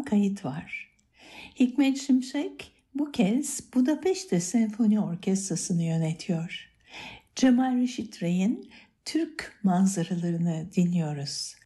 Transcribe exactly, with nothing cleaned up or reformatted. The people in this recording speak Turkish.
kayıt var. Hikmet Şimşek bu kez Budapeşte Senfoni Orkestrası'nı yönetiyor. Cemal Reşit Rey'in Türk manzaralarını dinliyoruz.